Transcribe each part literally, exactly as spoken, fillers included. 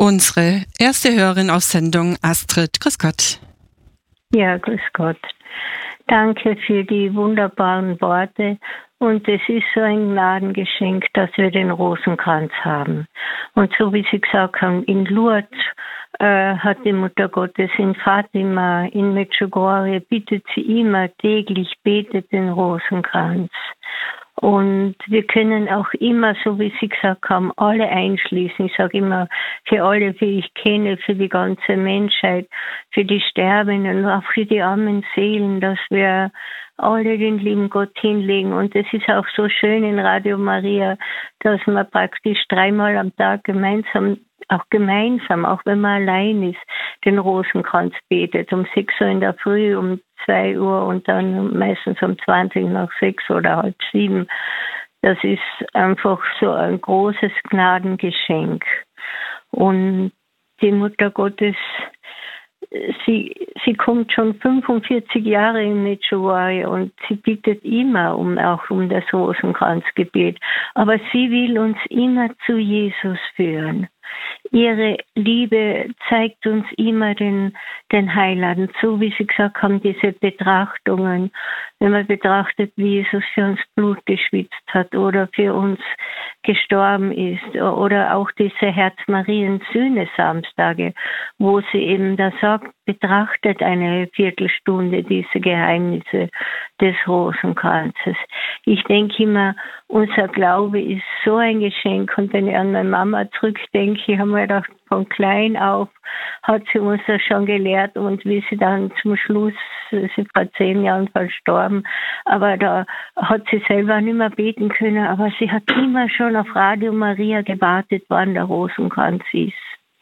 unsere erste Hörerin auf Sendung, Astrid. Grüß Gott. Ja, grüß Gott. Danke für die wunderbaren Worte. Und es ist so ein Gnadengeschenk, dass wir den Rosenkranz haben. Und so wie Sie gesagt haben, in Lourdes äh, hat die Mutter Gottes, in Fatima, in Medjugorje bittet sie immer täglich, betet den Rosenkranz. Und wir können auch immer, so wie Sie gesagt haben, alle einschließen. Ich sage immer, für alle, die ich kenne, für die ganze Menschheit, für die Sterbenden, auch für die armen Seelen, dass wir alle den lieben Gott hinlegen. Und es ist auch so schön in Radio Maria, dass man praktisch dreimal am Tag gemeinsam, auch gemeinsam, auch wenn man allein ist, den Rosenkranz betet. Um sechs Uhr in der Früh, um zwei Uhr und dann meistens um zwanzig nach sechs oder halb sieben. Das ist einfach so ein großes Gnadengeschenk. Und die Mutter Gottes, Sie, sie kommt schon fünfundvierzig Jahre in Medjugorje und sie bittet immer um, auch um das Rosenkranzgebet. Aber sie will uns immer zu Jesus führen. Ihre Liebe zeigt uns immer den, den Heiland, so wie Sie gesagt haben, diese Betrachtungen. Wenn man betrachtet, wie Jesus für uns Blut geschwitzt hat oder für uns gestorben ist, oder auch diese Herz-Marien-Sühne-Samstage, wo sie eben da sagt, betrachtet eine Viertelstunde diese Geheimnisse des Rosenkranzes. Ich denke immer, unser Glaube ist so ein Geschenk. Und wenn ich an meine Mama zurückdenke, ich habe mir gedacht, von klein auf hat sie uns das schon gelehrt. Und wie sie dann zum Schluss, sie ist vor zehn Jahren verstorben, aber da hat sie selber nicht mehr beten können. Aber sie hat immer schon auf Radio Maria gewartet, wann der Rosenkranz ist.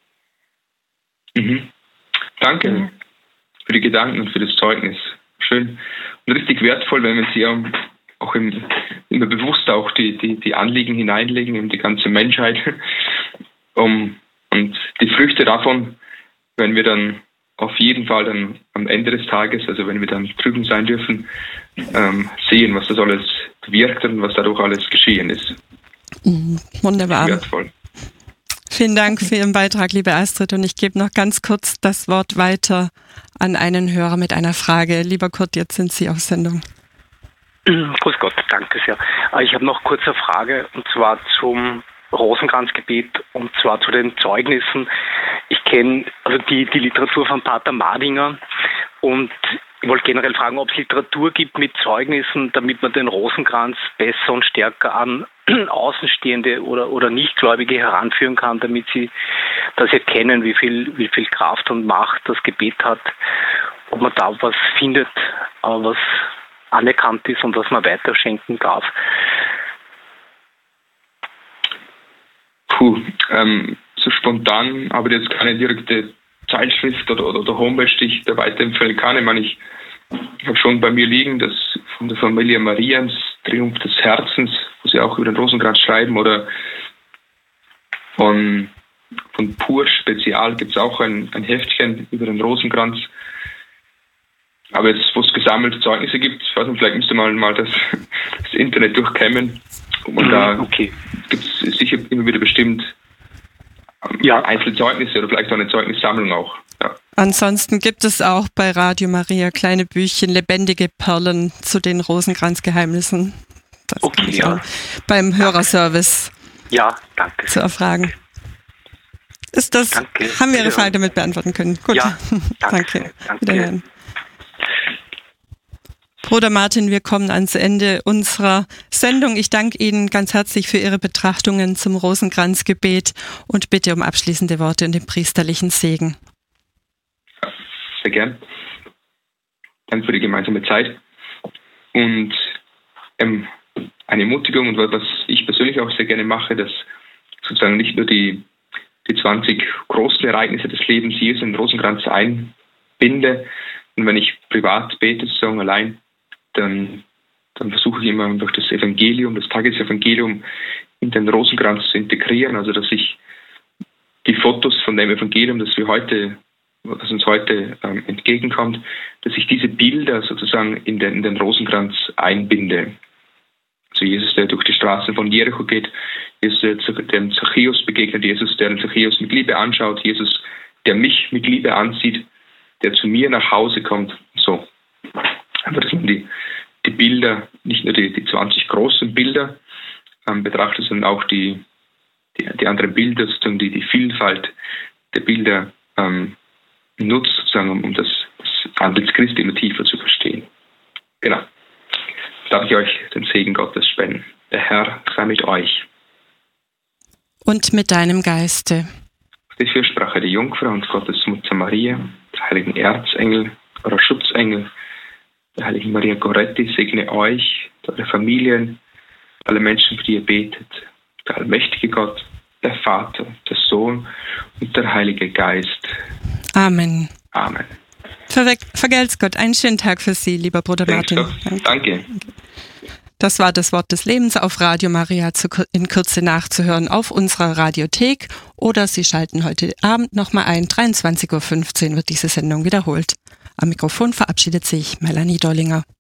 Mhm. Danke ja. für die Gedanken und für das Zeugnis. Schön und richtig wertvoll, wenn wir sie auch im, immer bewusst auch die, die, die Anliegen hineinlegen in die ganze Menschheit. Um, und die Früchte davon, wenn wir dann auf jeden Fall dann am Ende des Tages, also wenn wir dann drüben sein dürfen, ähm, sehen, was das alles wirkt und was dadurch alles geschehen ist. Mhm. Wunderbar. Wertvoll. Vielen Dank für Ihren Beitrag, liebe Astrid. Und ich gebe noch ganz kurz das Wort weiter an einen Hörer mit einer Frage. Lieber Kurt, jetzt sind Sie auf Sendung. Grüß Gott, danke sehr. Ich habe noch kurz eine Frage, und zwar zum Rosenkranzgebet, und zwar zu den Zeugnissen. Ich kenne also die, die Literatur von Pater Madinger, und ich wollte generell fragen, ob es Literatur gibt mit Zeugnissen, damit man den Rosenkranz besser und stärker an Außenstehende oder, oder Nichtgläubige heranführen kann, damit sie das erkennen, wie viel, wie viel Kraft und Macht das Gebet hat. Ob man da was findet, was anerkannt ist und was man weiterschenken darf. Puh, ähm, so spontan, aber jetzt keine direkte Zeitschrift oder, oder, oder Homepage, die ich da weiterempfehlen kann. Ich meine, ich habe schon bei mir liegen, das von der Familie Mariens, Triumph des Herzens, wo sie auch über den Rosenkranz schreiben, oder von, von Pur Spezial gibt es auch ein, ein Heftchen über den Rosenkranz. Aber jetzt, wo es gesammelte Zeugnisse gibt, ich weiß nicht, vielleicht müsste man mal das, das Internet durchkämmen. Und da okay. gibt es sicher immer wieder bestimmt ja. Einzelzeugnisse oder vielleicht auch eine Zeugnissammlung auch. Ja. Ansonsten gibt es auch bei Radio Maria kleine Büchchen, lebendige Perlen zu den Rosenkranzgeheimnissen. Das okay, kann ich ja. auch beim Hörerservice ja, danke. zu erfragen. Ist das, danke. haben wir Ihre Frage damit beantworten können? Gut. Ja, danke. danke. danke. Wiederhören. Bruder Martin, wir kommen ans Ende unserer Sendung. Ich danke Ihnen ganz herzlich für Ihre Betrachtungen zum Rosenkranzgebet und bitte um abschließende Worte und den priesterlichen Segen. Sehr gern. Danke für die gemeinsame Zeit. Und ähm, eine Ermutigung, und was ich persönlich auch sehr gerne mache, dass sozusagen nicht nur die, die zwanzig großen Ereignisse des Lebens Jesu in den Rosenkranz einbinde. Und wenn ich privat bete, sozusagen allein, dann, dann versuche ich immer durch das Evangelium, das Tagesevangelium in den Rosenkranz zu integrieren, also dass ich die Fotos von dem Evangelium, das wir heute, was uns heute ähm, entgegenkommt, dass ich diese Bilder sozusagen in den, in den Rosenkranz einbinde. Also Jesus, der durch die Straßen von Jericho geht, Jesus, der dem Zachäus begegnet, Jesus, der den Zachäus mit Liebe anschaut, Jesus, der mich mit Liebe ansieht, der zu mir nach Hause kommt. So, einfach, dass man die, die Bilder, nicht nur die, die zwanzig großen Bilder ähm, betrachtet, sondern auch die, die, die anderen Bilder, sozusagen die, die Vielfalt der Bilder ähm, nutzt, sozusagen, um, um das, das Antlitz Christi immer tiefer zu verstehen. Genau. Darf ich euch den Segen Gottes spenden. Der Herr sei mit euch. Und mit deinem Geiste. Die Fürsprache der Jungfrau und Gottes Mutter Maria, der heiligen Erzengel, eurer Schutzengel, der heiligen Maria Goretti, segne euch, eure Familien, alle Menschen, für die ihr betet, der allmächtige Gott, der Vater, der Sohn und der Heilige Geist. Amen. Amen. Ver- Vergelt's Gott. Einen schönen Tag für Sie, lieber Bruder Martin. Danke. Danke. Das war das Wort des Lebens auf Radio Maria zu, in Kürze nachzuhören auf unserer Radiothek oder Sie schalten heute Abend nochmal ein. dreiundzwanzig Uhr fünfzehn wird diese Sendung wiederholt. Am Mikrofon verabschiedet sich Melanie Dollinger.